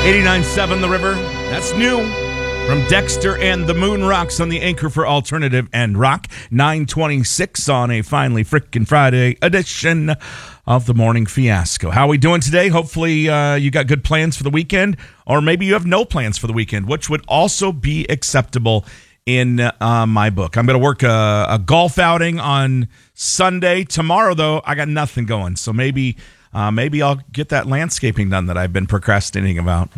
89.7 The River. That's new from Dexter and the Moon Rocks on the Anchor for Alternative and Rock. 9:26 on a finally frickin' Friday edition of the Morning Fiasco. How are we doing today? Hopefully you got good plans for the weekend, or maybe you have no plans for the weekend, which would also be acceptable in my book. I'm going to work a golf outing on Sunday. Tomorrow, though, I got nothing going, so maybe I'll get that landscaping done that I've been procrastinating about.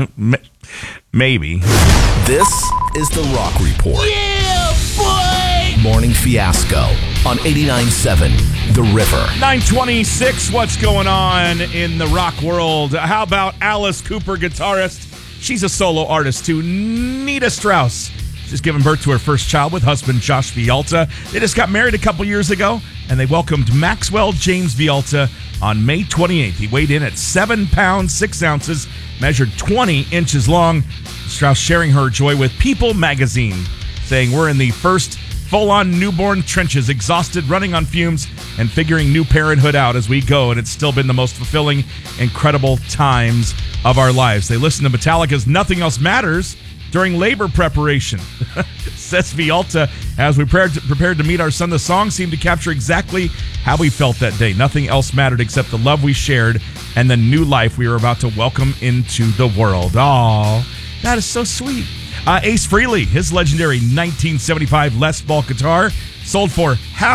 Maybe. This is the Rock Report. Yeah, boy! Morning Fiasco on 89.7 The River. 9:26, what's going on in the rock world? How about Alice Cooper, guitarist? She's a solo artist too. Nita Strauss. She's given birth to her first child with husband Josh Vialta. They just got married a couple years ago, and they welcomed Maxwell James Vialta on May 28th. He weighed in at 7 pounds, 6 ounces, measured 20 inches long. Strauss sharing her joy with People magazine, saying, "We're in the first full-on newborn trenches, exhausted, running on fumes, and figuring new parenthood out as we go, and it's still been the most fulfilling, incredible times of our lives." They listened to Metallica's Nothing Else Matters during labor preparation. Says Vialta, as we prepared to meet our son, the song seemed to capture exactly how we felt that day. Nothing else mattered except the love we shared and the new life we were about to welcome into the world. Aww, that is so sweet. Ace Frehley, his legendary 1975 Les Paul guitar, sold for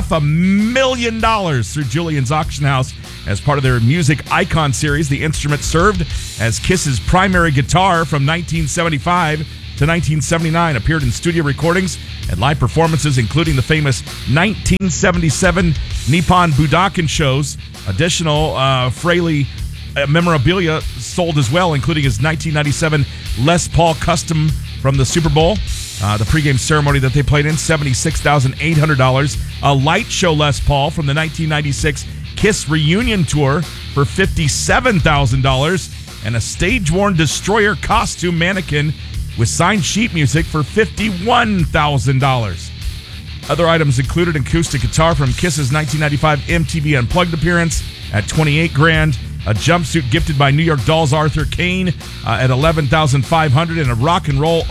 $500,000 through Julian's Auction House as part of their Music Icon series. The instrument served as Kiss's primary guitar from 1975 to 1979, appeared in studio recordings and live performances, including the famous 1977 Nippon Budokan shows. Additional Frehley memorabilia sold as well, including his 1997 Les Paul Custom from the Super Bowl, the pregame ceremony that they played in, $76,800. A light show Les Paul from the 1996 Kiss reunion tour for $57,000, and a stage-worn Destroyer costume mannequin with signed sheet music for $51,000. Other items included an acoustic guitar from Kiss's 1995 MTV Unplugged appearance at $28,000, a jumpsuit gifted by New York Dolls Arthur Kane at $11,500, and a rock and roll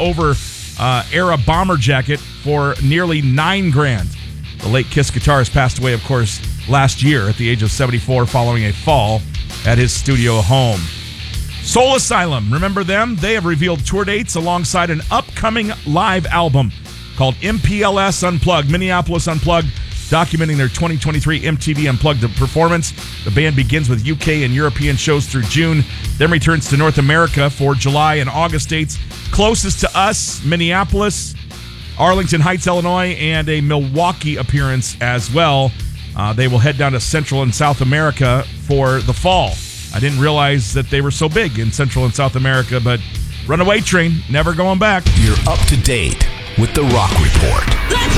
era bomber jacket for nearly $9,000. The late Kiss guitarist passed away, of course, last year at the age of 74 following a fall at his studio home. Soul Asylum, remember them? They have revealed tour dates alongside an upcoming live album called MPLS Unplugged, Minneapolis Unplugged, documenting their 2023 MTV Unplugged performance. The band begins with UK and European shows through June, then returns to North America for July and August dates. Closest to us, Minneapolis, Arlington Heights, Illinois, and a Milwaukee appearance as well. They will head down to Central and South America for the fall. I didn't realize that they were so big in Central and South America, but Runaway Train, never going back. You're up to date with the Rock Report. Let's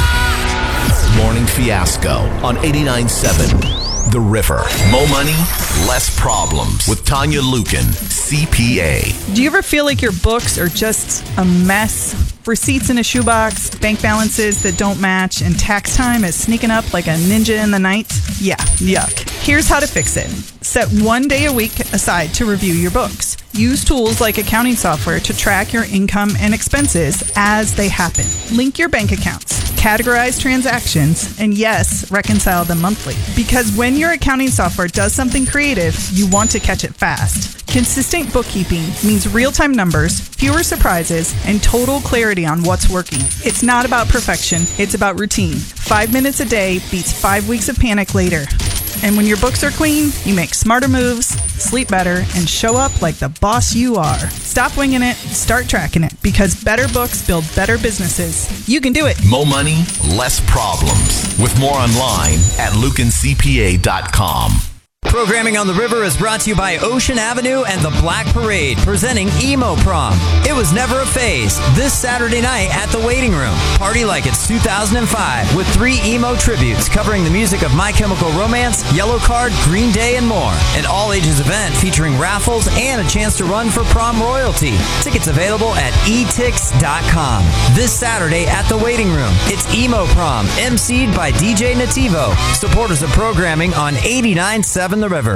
rock! Morning Fiasco on 89.7 The River. Mo money, less problems with Tanya Lukin, CPA. Do you ever feel like your books are just a mess? Receipts in a shoebox, bank balances that don't match, and tax time is sneaking up like a ninja in the night? Yeah, yuck. Here's how to fix it. Set one day a week aside to review your books. Use tools like accounting software to track your income and expenses as they happen. Link your bank accounts, categorize transactions, and yes, reconcile them monthly. Because when your accounting software does something creative, you want to catch it fast. Consistent bookkeeping means real-time numbers, fewer surprises, and total clarity on what's working. It's not about perfection, it's about routine. 5 minutes a day beats 5 weeks of panic later. And when your books are clean, you make smarter moves, sleep better, and show up like the boss you are. Stop winging it, start tracking it, because better books build better businesses. You can do it. Mo money, less problems. With more online at lucancpa.com. Programming on the River is brought to you by Ocean Avenue and the Black Parade, presenting Emo Prom. It was never a phase. This Saturday night at the Waiting Room. Party like it's 2005 with 3 emo tributes covering the music of My Chemical Romance, Yellowcard, Green Day, and more. An all-ages event featuring raffles and a chance to run for prom royalty. Tickets available at etix.com. This Saturday at the Waiting Room, it's Emo Prom, emceed by DJ Nativo. Supporters of programming on 89.7 The River.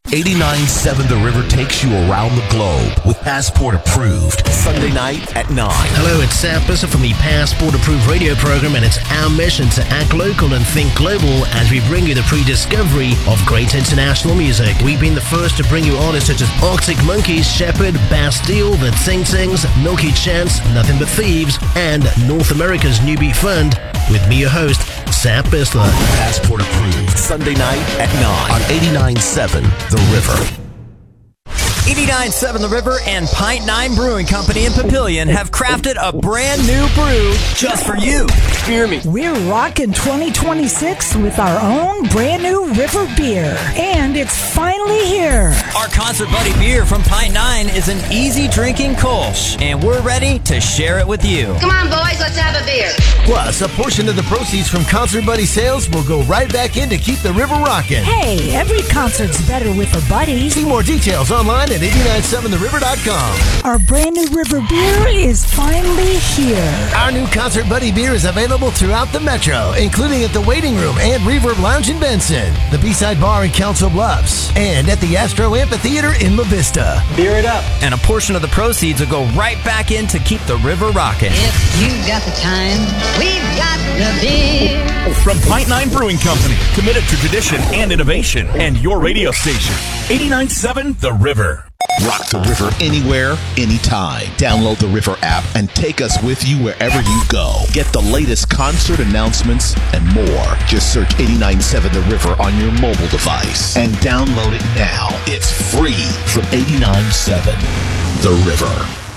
89.7 The River takes you around the globe with Passport Approved. Sunday night at 9. Hello, it's Sam Busser from the Passport Approved radio program, and it's our mission to act local and think global as we bring you the pre-discovery of great international music. We've been the first to bring you artists such as Arctic Monkeys, Shepherd, Bastille, The Tsing Tsings, Milky Chance, Nothing But Thieves, and North America's New Beat Fund. With me, your host, Sam Bissler. Passport Approved. Sunday night at 9 on 89.7 The River. 89.7 The River and Pint 9 Brewing Company in Papillion have crafted a brand new brew just for you. Hear me. We're rocking 2026 with our own brand new River beer. And it's finally here. Our Concert Buddy beer from Pint 9 is an easy drinking Kolsch, and we're ready to share it with you. Come on, boys, let's have a beer. Plus, a portion of the proceeds from Concert Buddy sales will go right back in to keep the river rocking. Hey, every concert's better with a buddy. See more details online at 897theriver.com. Our brand new River beer is finally here. Our new Concert Buddy beer is available throughout the metro, including at the Waiting Room and Reverb Lounge in Benson, the B-Side Bar in Council Bluffs, and at the Astro Amphitheater in La Vista. Beer it up. And a portion of the proceeds will go right back in to keep the river rocking. If you've got the time, we've got the beer. From Pint 9 Brewing Company, committed to tradition and innovation, and your radio station, 89.7 The River. Rock the River anywhere, anytime. Download the River app and take us with you wherever you go. Get the latest concert announcements and more. Just search 89.7 The River on your mobile device and download it now. It's free from 89.7 The River.